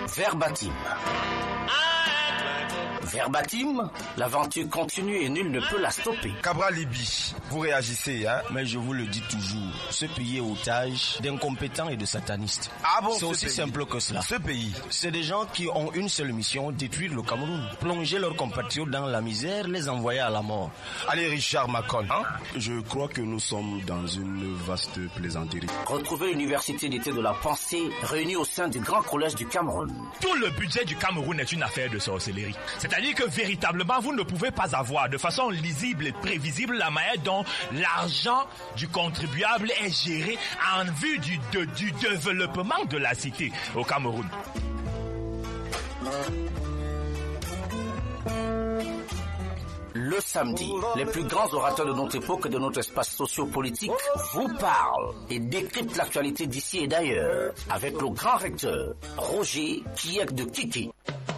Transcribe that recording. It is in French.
Verbatim. Verbatim, l'aventure continue et nul ne peut la stopper. Cabral Libi, vous réagissez, hein? Mais je vous le dis toujours, ce pays est otage d'incompétents et de satanistes. Ah bon? C'est aussi simple que cela. Ce pays, c'est des gens qui ont une seule mission, détruire le Cameroun, plonger leurs compatriotes dans la misère, les envoyer à la mort. Allez Richard Macon, hein? Je crois que nous sommes dans une vaste plaisanterie. Retrouvez l'université d'été de la pensée réunie au sein du Grand Collège du Cameroun. Tout le budget du Cameroun est une affaire de sorcellerie. C'est-à-dire que véritablement, vous ne pouvez pas avoir de façon lisible et prévisible la manière dont l'argent du contribuable est géré en vue du développement de la cité au Cameroun. Le samedi, les plus grands orateurs de notre époque et de notre espace socio-politique vous parlent et décryptent l'actualité d'ici et d'ailleurs avec le grand recteur Roger Kiek de Kiki.